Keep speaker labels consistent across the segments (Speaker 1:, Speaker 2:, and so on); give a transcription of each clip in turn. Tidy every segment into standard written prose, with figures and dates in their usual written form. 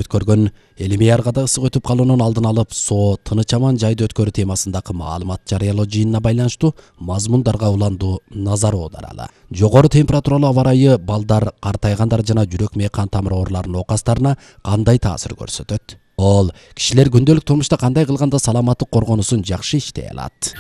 Speaker 1: өткөргөн элимий аргада ысык өтүп калуунун алдын алып соо тыныч аман жайды өткөрүү темасындагы маалымат жарыялоо жыйынына байланыштуу мазмундарга уландуу назар аударалы. Жогору температуралуу аба ырайы балдар, картайгандар жана жүрөк мээ кан тамыр ооруларынын оокастарына кандай таасир көрсөтөт? Ол кишилер күндөлүк турмушта кандай кылганда саламаттык коргонусун жакшы иштей алат?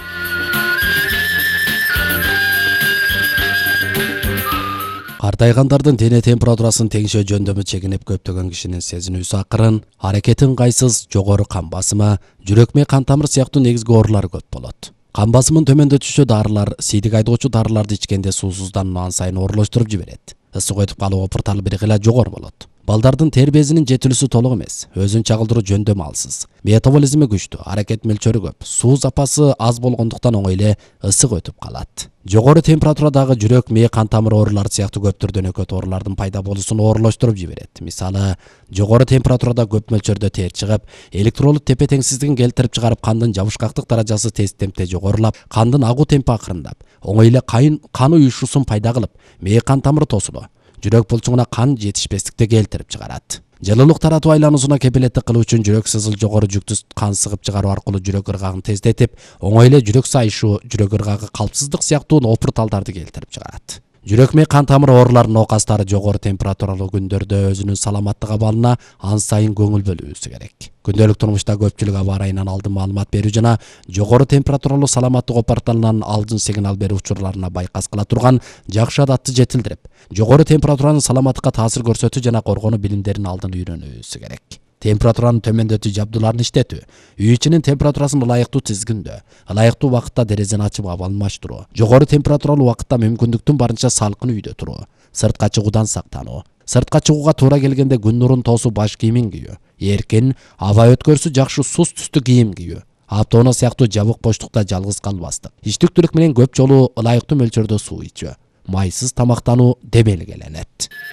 Speaker 1: Картайгандардын дене температурасын теңшөө жөндөмү чегинип көптөгөн кишинин сезинүүсү акырын, аракети ыңгайсыз, жогору кан басымы, жүрөк мээ кан тамыр сыяктуу негизги оорулар көп болот. Кан басымын төмөндөтүүчү дарылар, сийдик айдоочу дарыларды ичкенде суусуздануу ан сайын оорлоштуруп жиберет. Ысык өтүп калуу опурталы бир гыла жогору болот. Балдардын тер безинин жетилүүсү толук эмес, өзүн чагылдыруу жөндөмү алсыз. Метаболизми күчтүү, аракет мөлчөрү көп, суу запасы аз болгондуктан оңой эле ысык өтүп калат. Жогору температурадагы жүрөк мээ кан тамыр оорулары сыяктуу көптөрдөн өкөт оорулардын пайда болуусун оорлоштуруп жиберет. Мисалы, жогору температурада көп мөлчөрдө тер чыгып, электролит тепе теңсиздигин келтирип чыгарып, кандын жабышкактык даражасы тез темпте жогорулап, кандын агуу темпи акырындап, оңой эле кан уюшуусун пайда кылып, мээ кан тамыры тосулу, жүрөк булчуңуна кан жетишпестикти келтирип чыгарат. Жылуулук таратуу айлануусуна кепилеттик кылуу үчүн жүрөк сызыл жогору жүктү кан сыгып чыгаруу аркылуу жүрөк ыргагын тездетип, оңой эле жүрөк сайышуу, жүрөк ыргагы калпсыздык сыяктуу опурталдарды келтирип чыгарат. Жүрөк мээ кан тамыр ооруларынын оокастары жогору температуралуу күндөрдө өзүнүн саламаттык абалына ан сайын көңүл бөлүүсү керек. Күндөлүк турмушта көпчүлүк аба ырайынан алдын маалымат берүү жана жогору температуралуу саламаттык опурталынан алдын сигнал берүү учурларына байкас кыла турган жакшы адатты жетилдирип, жогору температуранын саламаттыкка таасир көрсөтүү жана коргонуу билимдерин алдын үйрөнүүсү керек. Температуранын төмөндөтүү жабдууларын иштетүү, үй ичинин температурасын ылайыктуу тизгиндөө, ылайыктуу убакытта терезени ачып абалын маштыруу, жогору температуралуу убакытта мүмкүндүктүн барынча салкын үйдө туруу, сыртка чыгуудан сактануу, сыртка чыгууга туура келгенде күн нурун тоосуу баш кийимин кийүү, эркин, аба өткөрүүсү жакшы сус түстүү кийим кийүү, автоунаа сыяктуу жабык боштукта жалгыз калбастык, иштиктүүлүк менен көп жолу ылайыктуу мөлчөрдө суу ичүү, майсыз тамактануу демелгеленет.